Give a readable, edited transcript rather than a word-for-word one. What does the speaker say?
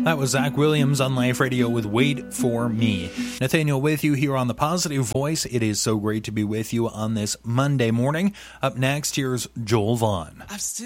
That was Zach Williams on Life Radio with Wait For Me. Nathaniel with you here on The Positive Voice. It is so great to be with you on this Monday morning. Up next, here's Joel Vaughn.